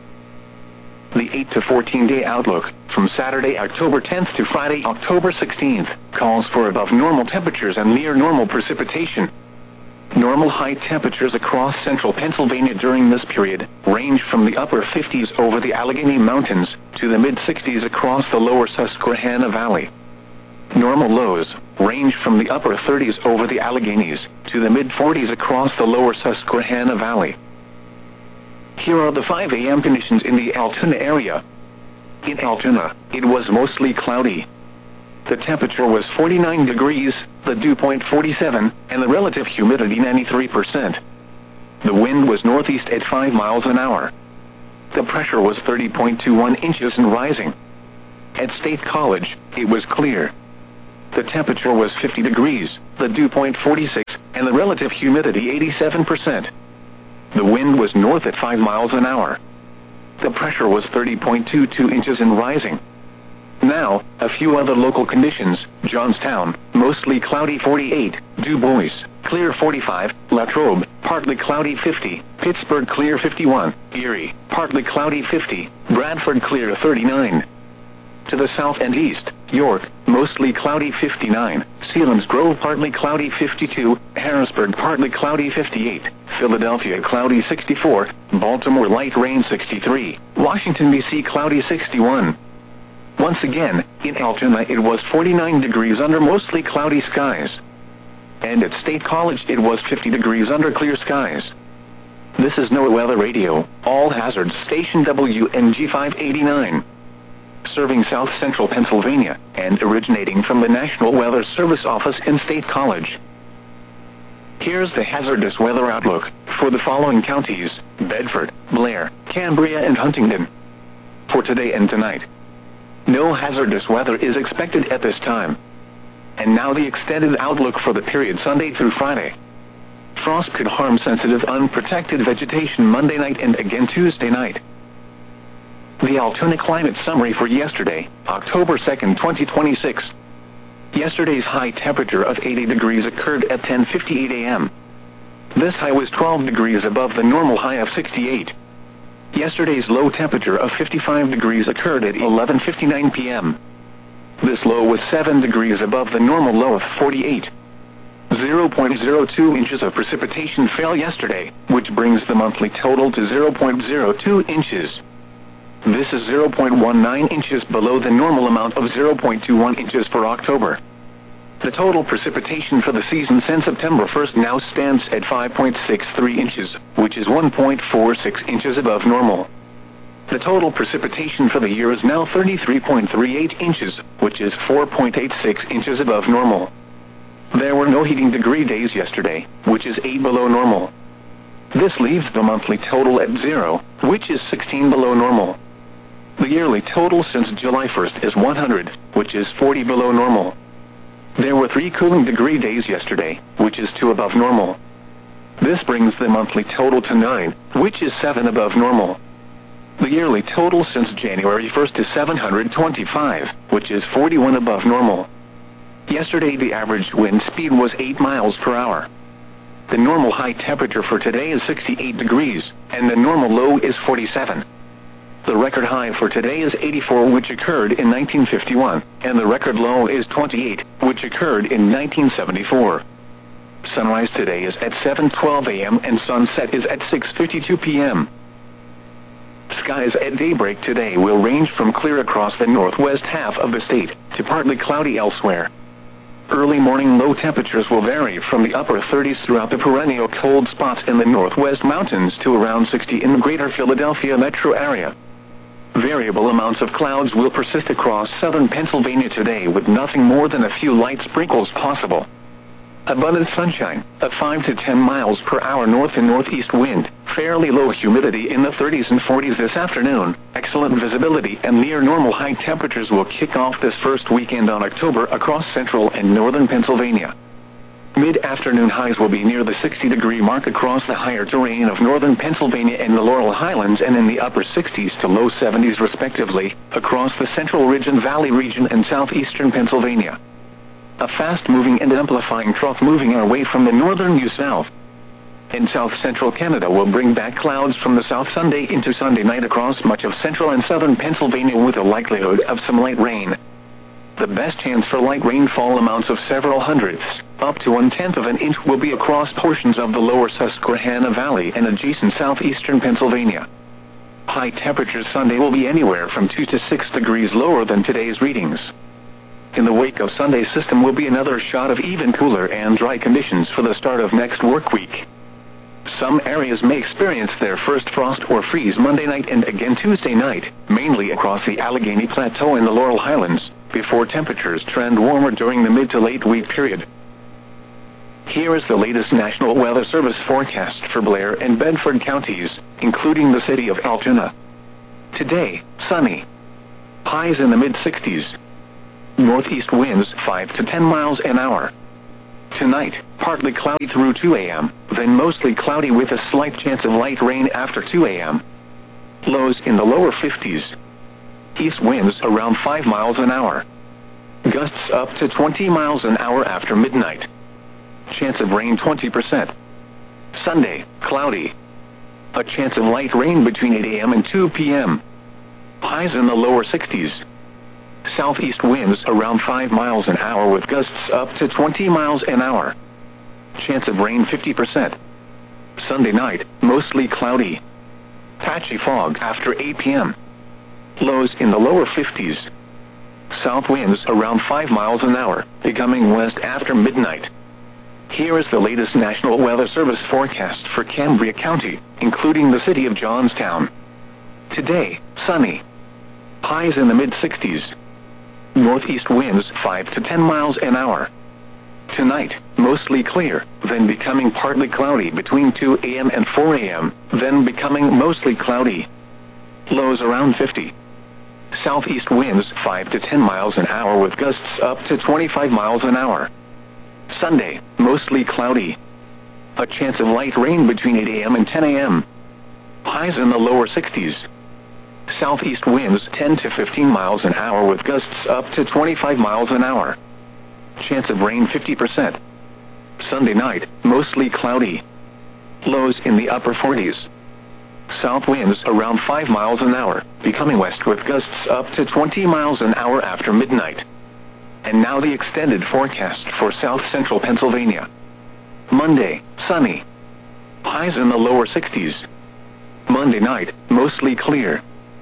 The 8 to 14-day outlook, from Saturday, October 10th to Friday, October 16th, calls for above normal temperatures and near normal precipitation. Normal high temperatures across central Pennsylvania during this period range from the upper 50s over the Allegheny Mountains to the mid-60s across the lower Susquehanna Valley. Normal lows range from the upper 30s over the Alleghenies to the mid-40s across the lower Susquehanna Valley. Here are the 5 a.m. conditions in the Altoona area. In Altoona, it was mostly cloudy. The temperature was 49 degrees, the dew point 47, and the relative humidity 93%. The wind was northeast at 5 miles an hour. The pressure was 30.21 inches and rising. At State College, it was clear. The temperature was 50 degrees, the dew point 46, and the relative humidity 87%. The wind was north at 5 miles an hour. The pressure was 30.22 inches and rising. Now, a few other local conditions: Johnstown, mostly cloudy 48, Du Bois, clear 45, Latrobe, partly cloudy 50, Pittsburgh clear 51, Erie, partly cloudy 50, Bradford clear 39. To the south and east, York, mostly cloudy 59, Selinsgrove partly cloudy 52, Harrisburg partly cloudy 58, Philadelphia cloudy 64, Baltimore light rain 63, Washington D.C. cloudy 61. Once again, in Altoona it was 49 degrees under mostly cloudy skies. And at State College it was 50 degrees under clear skies. This is NOAA Weather Radio, All Hazards Station WNG 589. Serving South Central Pennsylvania, and originating from the National Weather Service office in State College. Here's the hazardous weather outlook for the following counties: Bedford, Blair, Cambria and Huntingdon. For today and tonight, no hazardous weather is expected at this time. And now the extended outlook for the period Sunday through Friday. Frost could harm sensitive unprotected vegetation Monday night and again Tuesday night. The Altoona climate summary for yesterday, October 2nd, 2026. Yesterday's high temperature of 80 degrees occurred at 10:58 a.m. This high was 12 degrees above the normal high of 68. Yesterday's low temperature of 55 degrees occurred at 11:59 p.m. This low was 7 degrees above the normal low of 48. 0.02 inches of precipitation fell yesterday, which brings the monthly total to 0.02 inches. This is 0.19 inches below the normal amount of 0.21 inches for October. The total precipitation for the season since September 1st now stands at 5.63 inches, which is 1.46 inches above normal. The total precipitation for the year is now 33.38 inches, which is 4.86 inches above normal. There were no heating degree days yesterday, which is 8 below normal. This leaves the monthly total at 0, which is 16 below normal. The yearly total since July 1st is 100, which is 40 below normal. There were 3 cooling degree days yesterday, which is 2 above normal. This brings the monthly total to 9, which is 7 above normal. The yearly total since January 1st is 725, which is 41 above normal. Yesterday the average wind speed was 8 miles per hour. The normal high temperature for today is 68 degrees, and the normal low is 47. The record high for today is 84, which occurred in 1951, and the record low is 28, which occurred in 1974. Sunrise today is at 7:12 a.m. and sunset is at 6:52 p.m. Skies at daybreak today will range from clear across the northwest half of the state to partly cloudy elsewhere. Early morning low temperatures will vary from the upper 30s throughout the perennial cold spots in the northwest mountains to around 60 in the greater Philadelphia metro area. Variable amounts of clouds will persist across southern Pennsylvania today, with nothing more than a few light sprinkles possible. Abundant sunshine, a 5 to 10 miles per hour north and northeast wind, fairly low humidity in the 30s and 40s this afternoon, excellent visibility and near normal high temperatures will kick off this first weekend on October across central and northern Pennsylvania. Mid-afternoon highs will be near the 60-degree mark across the higher terrain of northern Pennsylvania and the Laurel Highlands, and in the upper 60s to low 70s respectively, across the Central Ridge and Valley region and southeastern Pennsylvania. A fast-moving and amplifying trough moving our way from the northern New South and south-central Canada will bring back clouds from the south Sunday into Sunday night across much of central and southern Pennsylvania, with a likelihood of some light rain. The best chance for light rainfall amounts of several hundredths, up to 1/10 of an inch, will be across portions of the lower Susquehanna Valley and adjacent southeastern Pennsylvania. High temperatures Sunday will be anywhere from 2 to 6 degrees lower than today's readings. In the wake of Sunday's system will be another shot of even cooler and dry conditions for the start of next work week. Some areas may experience their first frost or freeze Monday night and again Tuesday night, mainly across the Allegheny Plateau and the Laurel Highlands, before temperatures trend warmer during the mid to late week period. Here is the latest National Weather Service forecast for Blair and Bedford counties, including the city of Altoona. Today, sunny. Highs in the mid-60s. Northeast winds 5 to 10 miles an hour. Tonight, partly cloudy through 2 a.m., then mostly cloudy with a slight chance of light rain after 2 a.m. Lows in the lower 50s. East winds around 5 miles an hour. Gusts up to 20 miles an hour after midnight. Chance of rain 20%. Sunday, cloudy. A chance of light rain between 8 a.m. and 2 p.m. Highs in the lower 60s. Southeast winds around 5 miles an hour with gusts up to 20 miles an hour. Chance of rain 50%. Sunday night, mostly cloudy. Patchy fog after 8 p.m. Lows in the lower 50s. South winds around 5 miles an hour, becoming west after midnight. Here is the latest National Weather Service forecast for Cambria County, including the city of Johnstown. Today, sunny. Highs in the mid-60s. Northeast winds 5 to 10 miles an hour. Tonight, mostly clear, then becoming partly cloudy between 2 a.m. and 4 a.m., then becoming mostly cloudy. Lows around 50. Southeast winds 5 to 10 miles an hour with gusts up to 25 miles an hour. Sunday, mostly cloudy. A chance of light rain between 8 a.m. and 10 a.m. Highs in the lower 60s. Southeast winds 10 to 15 miles an hour with gusts up to 25 miles an hour. Chance of rain 50%. Sunday night, mostly cloudy. Lows in the upper 40s. South winds around 5 miles an hour, becoming west with gusts up to 20 miles an hour after midnight. And now the extended forecast for south central Pennsylvania. Monday, sunny. Highs in the lower 60s. Monday night, mostly clear.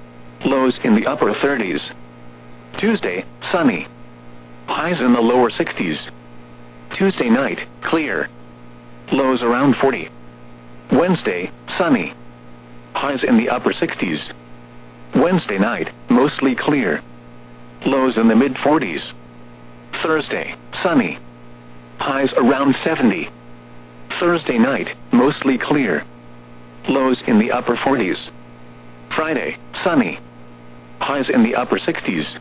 Lows in the upper 30s. Tuesday, sunny. Highs in the lower 60s. Tuesday night, clear. Lows around 40. Wednesday, sunny. Highs in the upper 60s. Wednesday night, mostly clear. Lows in the mid-40s. Thursday, sunny. Highs around 70. Thursday night, mostly clear. Lows in the upper 40s. Friday, sunny. Highs in the upper 60s.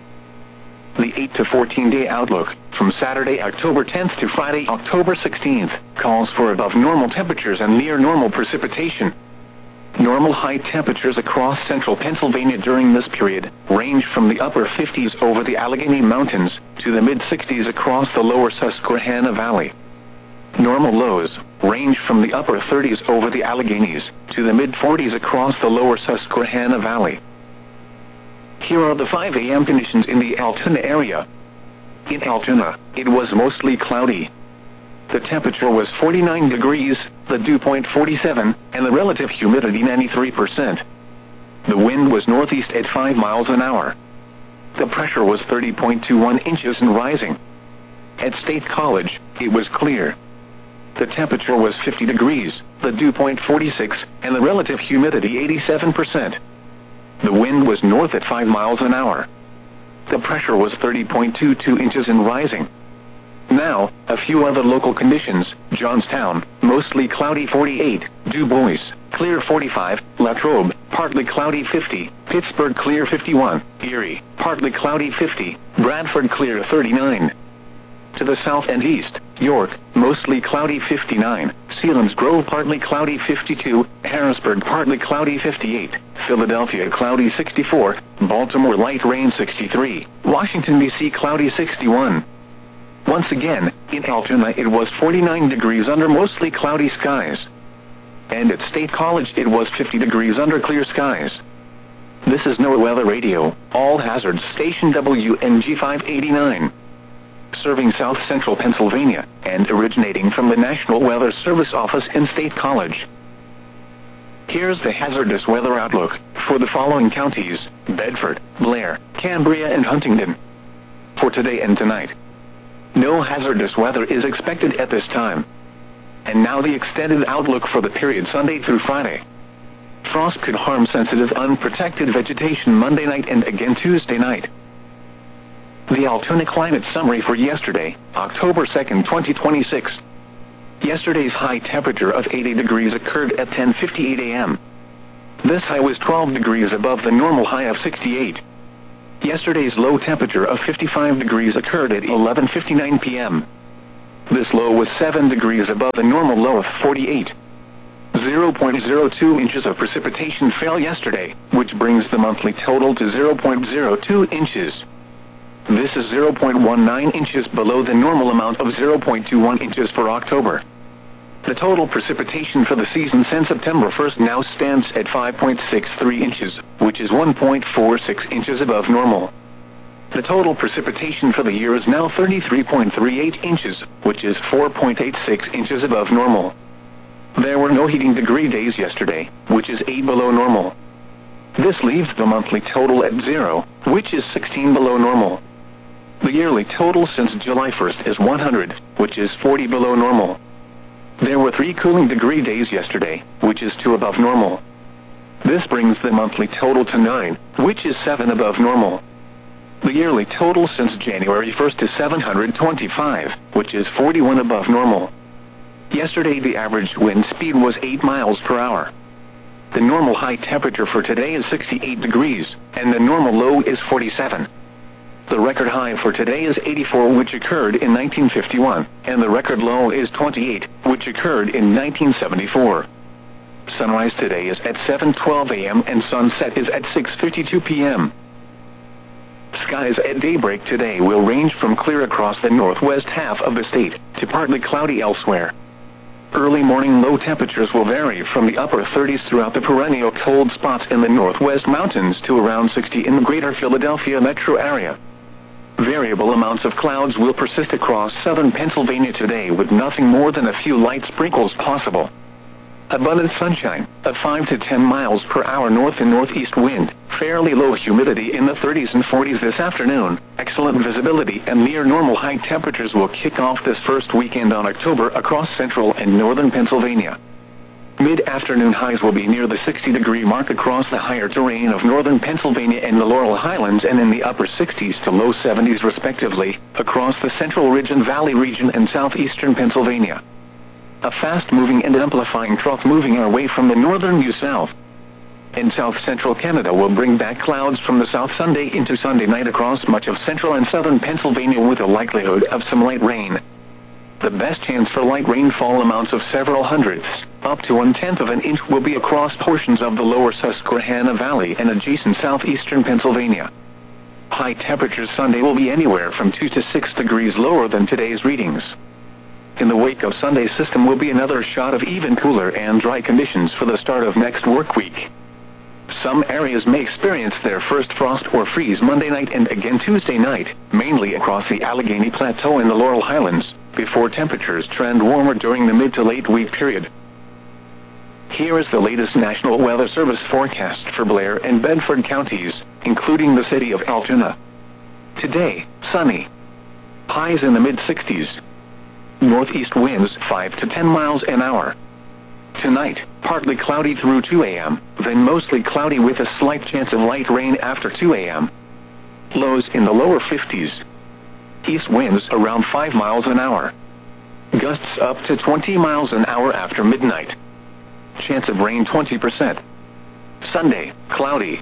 The 8 to 14-day outlook, from Saturday, October 10th to Friday, October 16th, calls for above normal temperatures and near normal precipitation. Normal high temperatures across central Pennsylvania during this period range from the upper 50s over the Allegheny Mountains to the mid-60s across the lower Susquehanna Valley. Normal lows range from the upper 30s over the Alleghenies to the mid-40s across the lower Susquehanna Valley. Here are the 5 a.m. conditions in the Altoona area. In Altoona, it was mostly cloudy. The temperature was 49 degrees, the dew point 47, and the relative humidity 93%. The wind was northeast at 5 miles an hour. The pressure was 30.21 inches and rising. At State College, it was clear. The temperature was 50 degrees, the dew point 46, and the relative humidity 87%. The wind was north at 5 miles an hour. The pressure was 30.22 inches and rising. Now, a few other local conditions. Johnstown, mostly cloudy 48, Du Bois, clear 45, Latrobe, partly cloudy 50, Pittsburgh clear 51, Erie, partly cloudy 50, Bradford clear 39. To the south and east, York, mostly cloudy 59, Selinsgrove partly cloudy 52, Harrisburg partly cloudy 58, Philadelphia cloudy 64, Baltimore light rain 63, Washington, D.C. cloudy 61. Once again, in Altoona it was 49 degrees under mostly cloudy skies. And at State College it was 50 degrees under clear skies. This is NOAA Weather Radio, all hazards station WNG 589. Serving south central Pennsylvania, and originating from the National Weather Service office in State College. Here's the hazardous weather outlook for the following counties: Bedford, Blair, Cambria, and Huntingdon. For today and tonight, no hazardous weather is expected at this time. And now the extended outlook for the period Sunday through Friday. Frost could harm sensitive unprotected vegetation Monday night and again Tuesday night. The Altoona climate summary for yesterday, October 2nd, 2026. Yesterday's high temperature of 80 degrees occurred at 10:58 a.m. This high was 12 degrees above the normal high of 68. Yesterday's low temperature of 55 degrees occurred at 11:59 p.m. This low was 7 degrees above the normal low of 48. 0.02 inches of precipitation fell yesterday, which brings the monthly total to 0.02 inches. This is 0.19 inches below the normal amount of 0.21 inches for October. The total precipitation for the season since September 1st now stands at 5.63 inches, which is 1.46 inches above normal. The total precipitation for the year is now 33.38 inches, which is 4.86 inches above normal. There were no heating degree days yesterday, which is 8 below normal. This leaves the monthly total at 0, which is 16 below normal. The yearly total since July 1st is 100, which is 40 below normal. There were 3 cooling degree days yesterday, which is 2 above normal. This brings the monthly total to 9, which is 7 above normal. The yearly total since January 1st is 725, which is 41 above normal. Yesterday the average wind speed was 8 miles per hour. The normal high temperature for today is 68 degrees, and the normal low is 47. The record high for today is 84, which occurred in 1951, and the record low is 28, which occurred in 1974. Sunrise today is at 7:12 a.m. and sunset is at 6:52 p.m. Skies at daybreak today will range from clear across the northwest half of the state to partly cloudy elsewhere. Early morning low temperatures will vary from the upper 30s throughout the perennial cold spots in the northwest mountains to around 60 in the greater Philadelphia metro area. Variable amounts of clouds will persist across southern Pennsylvania today with nothing more than a few light sprinkles possible. Abundant sunshine, a 5 to 10 miles per hour north and northeast wind, fairly low humidity in the 30s and 40s this afternoon, excellent visibility and near normal high temperatures will kick off this first weekend on October across central and northern Pennsylvania. Mid-afternoon highs will be near the 60-degree mark across the higher terrain of northern Pennsylvania and the Laurel Highlands and in the upper 60s to low 70s respectively, across the Central Ridge and Valley region and southeastern Pennsylvania. A fast-moving and amplifying trough moving our way from the northern New South and south-central Canada will bring back clouds from the south Sunday into Sunday night across much of central and southern Pennsylvania with a likelihood of some light rain. The best chance for light rainfall amounts of several hundredths, up to 1/10 of an inch, will be across portions of the lower Susquehanna Valley and adjacent southeastern Pennsylvania. High temperatures Sunday will be anywhere from 2 to 6 degrees lower than today's readings. In the wake of Sunday's system will be another shot of even cooler and dry conditions for the start of next work week. Some areas may experience their first frost or freeze Monday night and again Tuesday night, mainly across the Allegheny Plateau and the Laurel Highlands, before temperatures trend warmer during the mid to late week period. Here is the latest National Weather Service forecast for Blair and Bedford counties, including the city of Altoona. Today, sunny. Highs in the mid-60s. Northeast winds 5 to 10 miles an hour. Tonight, partly cloudy through 2 a.m., then mostly cloudy with a slight chance of light rain after 2 a.m. Lows in the lower 50s. East winds around 5 miles an hour. Gusts up to 20 miles an hour after midnight. Chance of rain 20%. Sunday, cloudy.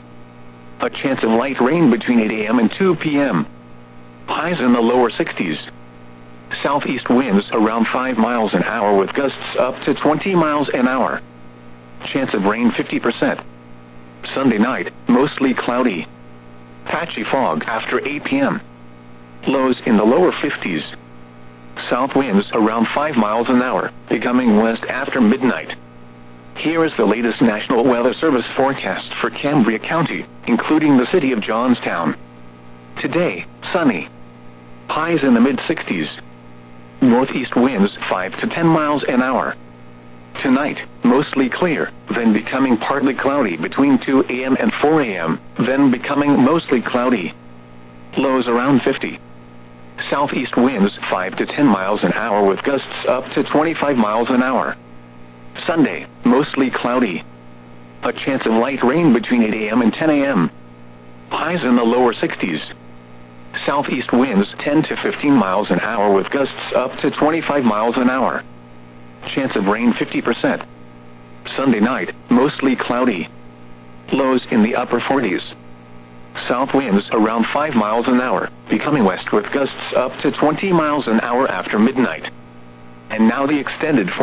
A chance of light rain between 8 a.m. and 2 p.m. Highs in the lower 60s. Southeast winds around 5 miles an hour with gusts up to 20 miles an hour. Chance of rain 50%. Sunday night, mostly cloudy. Patchy fog after 8 p.m. Lows in the lower 50s. South winds around 5 miles an hour, becoming west after midnight. Here is the latest National Weather Service forecast for Cambria County, including the city of Johnstown. Today, sunny. Highs in the mid-60s. Northeast winds 5 to 10 miles an hour. Tonight, mostly clear, then becoming partly cloudy between 2 a.m. and 4 a.m., then becoming mostly cloudy. Lows around 50. Southeast winds 5 to 10 miles an hour with gusts up to 25 miles an hour. Sunday, mostly cloudy. A chance of light rain between 8 a.m. and 10 a.m. Highs in the lower 60s. Southeast winds 10 to 15 miles an hour with gusts up to 25 miles an hour. Chance of rain 50%. Sunday night, mostly cloudy. Lows in the upper 40s. south winds around 5 miles an hour, becoming west with gusts up to 20 miles an hour after midnight. And now the extended